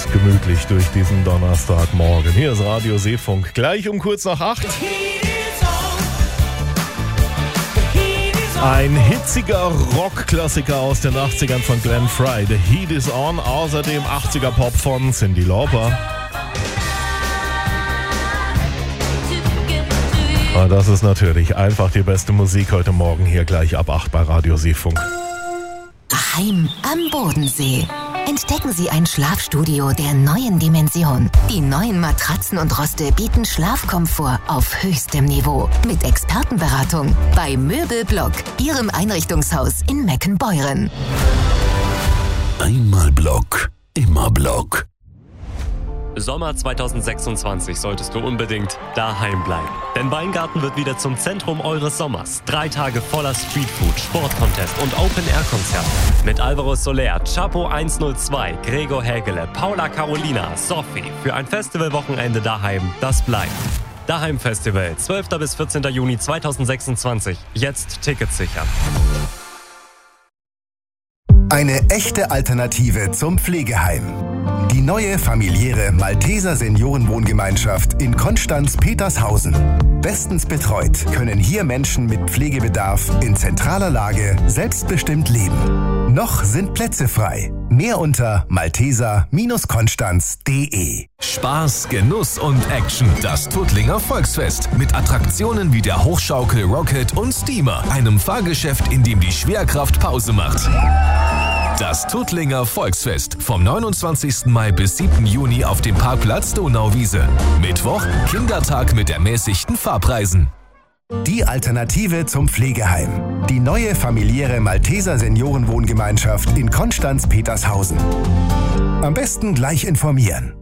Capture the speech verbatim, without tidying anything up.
ganz gemütlich durch diesen Donnerstagmorgen. Hier ist Radio Seefunk, gleich um kurz nach acht. Ein hitziger Rockklassiker aus den achtzigern von Glenn Frey, The Heat is On, außerdem achtziger Pop von Cyndi Lauper. Und das ist natürlich einfach die beste Musik heute Morgen hier gleich ab acht bei Radio Seefunk. Daheim am Bodensee. Entdecken Sie ein Schlafstudio der neuen Dimension. Die neuen Matratzen und Roste bieten Schlafkomfort auf höchstem Niveau. Mit Expertenberatung bei Möbelblock, Ihrem Einrichtungshaus in Meckenbeuren. Einmal Block, immer Block. Sommer zweitausendsechsundzwanzig solltest du unbedingt daheim bleiben. Denn Weingarten wird wieder zum Zentrum eures Sommers. Drei Tage voller Streetfood, Sportcontest und Open-Air-Konzerte. Mit Alvaro Soler, Chapo hundertzwei, Gregor Hägele, Paula Carolina, Sophie. Für ein Festivalwochenende daheim, das bleibt. Daheim Festival, zwölfter bis vierzehnter Juni zweitausendsechsundzwanzig. Jetzt Tickets sichern. Eine echte Alternative zum Pflegeheim. Die neue familiäre Malteser Seniorenwohngemeinschaft in Konstanz-Petershausen. Bestens betreut können hier Menschen mit Pflegebedarf in zentraler Lage selbstbestimmt leben. Noch sind Plätze frei. Mehr unter malteser konstanz punkt de. Spaß, Genuss und Action. Das Tuttlinger Volksfest. Mit Attraktionen wie der Hochschaukel Rocket und Steamer. Einem Fahrgeschäft, in dem die Schwerkraft Pause macht. Das Tuttlinger Volksfest. Vom neunundzwanzigsten Mai bis siebten Juni auf dem Parkplatz Donauwiese. Mittwoch Kindertag mit ermäßigten Fahrpreisen. Die Alternative zum Pflegeheim. Die neue familiäre Malteser Seniorenwohngemeinschaft in Konstanz-Petershausen. Am besten gleich informieren.